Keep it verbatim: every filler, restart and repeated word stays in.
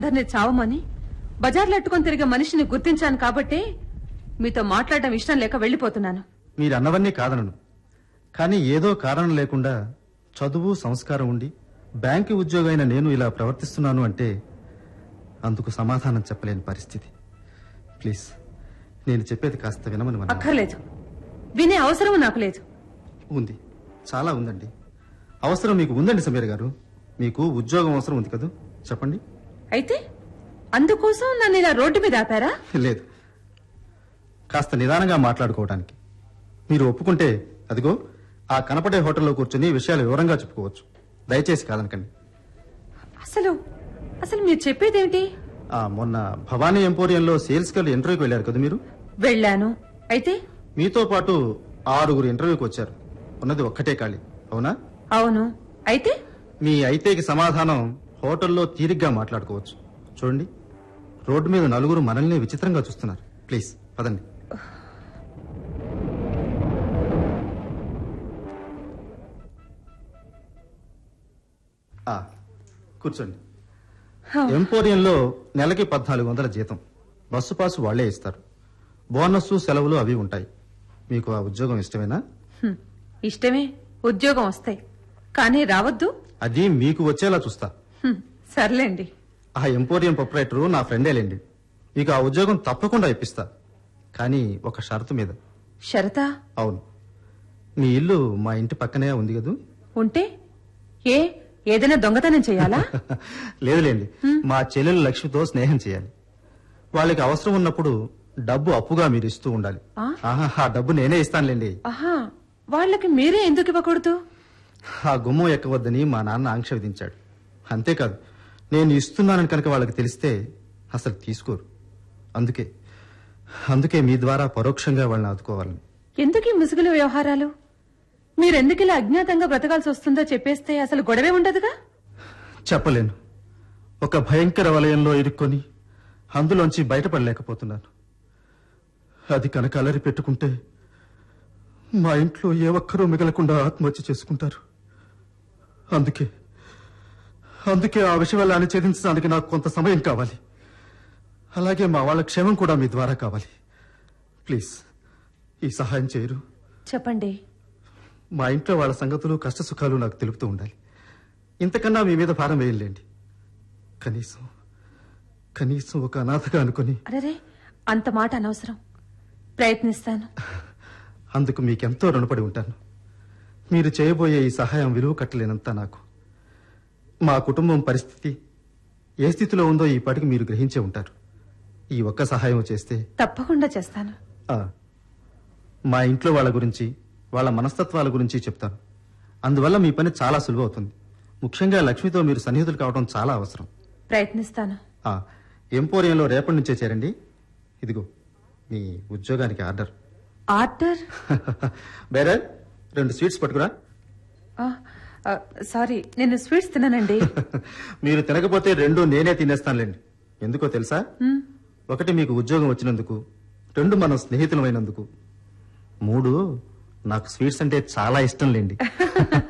దాన్ని చావమని బజార్లో అట్టుకొని తిరిగే మనిషిని గుర్తించాను కాబట్టే మీతో మాట్లాడడం ఇష్టం లేక వెళ్లిపోతున్నాను. మీరు అన్నవన్నీ కాదనను, కానీ ఏదో కారణం లేకుండా చదువు సంస్కారం ఉండి బ్యాంకు ఉద్యోగైన నేను ఇలా ప్రవర్తిస్తున్నాను అంటే అందుకు సమాధానం చెప్పలేని పరిస్థితి. ప్లీజ్, నేను చెప్పేది కాస్త వినమని. అక్కర్లేదు, వినే అవసరం నాకు లేదు. ఉంది, చాలా ఉందండి. అవసరం మీకు ఉందండి సమీర్ గారు. మీకు ఉద్యోగం అవసరం ఉంది కదా, చెప్పండి. అయితే అందుకోసం నన్ను ఇలా రోడ్డు మీద ఆపారా? లేదు, కాస్త నిదానంగా మాట్లాడుకోవడానికి. మీరు ఒప్పుకుంటే అదిగో ఆ కనపడే హోటల్లో కూర్చొని విషయాలు వివరంగా చెప్పుకోవచ్చు. దయచేసి కాదనకండి. అసలు అసలు మీరు చెప్పేదేమిటి? మొన్న భవానీ ఎంపోరియంలో సేల్స్ గర్ల్ ఇంటర్వ్యూకి వెళ్ళారు కదా మీరు? వెళ్ళాను. అయితే మీతో పాటు ఆరుగురు ఇంటర్వ్యూకి వచ్చారు. ఉన్నది ఒక్కటే ఖాళీ, అవునా? అవును. అయితే మీ అయితేకి సమాధానం హోటల్లో తీరిగ్గా మాట్లాడుకోవచ్చు. చూడండి, రోడ్డు మీద నలుగురు మనల్ని విచిత్రంగా చూస్తున్నారు. ప్లీజ్ పదండి. కూర్చోండి. ఎంపోరియంలో నెలకి పద్నాలుగు వందల జీతం, బస్సు పాసు వాళ్లే ఇస్తారు. బోనస్, సెలవులు అవి ఉంటాయి. మీకు ఆ ఉద్యోగం ఇష్టమేనా? ఇష్టమే, ఉద్యోగం వస్తాయి. కానీ రావద్దు. అది మీకు వచ్చేలా చూస్తా. సర్లేండి. ఆ ఎంపోరియం ప్రొపరేటరు నా ఫ్రెండేలేండి. మీకు ఆ ఉద్యోగం తప్పకుండా ఇప్పిస్తా, కానీ ఒక షరతు మీద. షరతా? అవును. మీ ఇల్లు మా ఇంటి పక్కనే ఉంది కదూ? ఉంటే ఏ ఏదైనా దొంగతనం చేయాలా? లేదులేండి, మా చెల్లెలు లక్ష్మితో స్నేహం చేయాలి. వాళ్ళకి అవసరం ఉన్నప్పుడు డబ్బు అప్పుగా మీరు ఇస్తూ ఉండాలి. ఆ డబ్బు నేనే ఇస్తానులేండి. ఆహా, వాళ్ళకి మీరే ఎందుకు ఇవ్వకూడదు? ఆ గుమ్మం ఎక్కవద్దని మా నాన్న ఆంక్ష విధించాడు. అంతేకాదు, నేను ఇస్తున్నానని కనుక వాళ్ళకి తెలిస్తే అసలు తీసుకోరు. అందుకే అందుకే మీ ద్వారా పరోక్షంగా వాళ్ళని ఆదుకోవాలని. ఎందుకు ఈ ముసుగుల వ్యవహారాలు? మీరెందుకు ఇలా అజ్ఞాతంగా బ్రతకాల్సి వస్తుందో చెప్పేస్తే అసలు గొడవే ఉండదుగా. చెప్పలేను. ఒక భయంకర వలయంలో ఇరుక్కొని అందులోంచి బయటపడలేకపోతున్నాను. అది కనుక అలరి పెట్టుకుంటే మా ఇంట్లో ఏ ఒక్కరూ మిగలకుండా ఆత్మహత్య చేసుకుంటారు. అందుకే అందుకే ఆ విషయాన్ని ఛేదించడానికి నాకు కొంత సమయం కావాలి. అలాగే మా వాళ్ళ క్షేమం కూడా మీ ద్వారా కావాలి. ప్లీజ్, ఈ సహాయం చేయరు? చెప్పండి. మా ఇంట్లో వాళ్ళ సంగతులు, కష్ట సుఖాలు నాకు తెలుపుతూ ఉండాలి. ఇంతకన్నా మీ మీద భారం వేయలేండి. కనీసం కనీసం ఒక అనాథగా అనుకుని. అరే, అంత మాట అనవసరం. ప్రయత్నిస్తాను. అందుకు మీకెంతో రుణపడి ఉంటాను. మీరు చేయబోయే ఈ సహాయం విలువ కట్టలేనంత నాకు. మా కుటుంబం పరిస్థితి ఏ స్థితిలో ఉందో ఈ పాటికి మీరు గ్రహించే ఉంటారు. ఈ ఒక్క సహాయం చేస్తే తప్పకుండా చేస్తాను. మా ఇంట్లో వాళ్ళ గురించి, వాళ్ళ మనస్తత్వాల గురించి చెప్తాను. అందువల్ల మీ పని చాలా సులువవుతుంది. ముఖ్యంగా లక్ష్మితో మీరు సన్నిహితులు కావడం చాలా అవసరం. ప్రయత్నిస్తాను. ఎంపోరియంలో రేపటి నుంచే చేరండి. ఇదిగో మీ ఉద్యోగానికి ఆర్డర్. ఆర్డర్? బేరే, రెండు స్వీట్స్ పట్టుకురా. సారీ, నేను స్వీట్స్ తిననండి. మీరు తినకపోతే రెండు నేనే తినేస్తానులేండి. ఎందుకో తెలుసా? ఒకటి మీకు ఉద్యోగం వచ్చినందుకు, రెండు మనం స్నేహితులమైనందుకు, మూడు నాకు స్వీట్స్ అంటే చాలా ఇష్టం లేండి.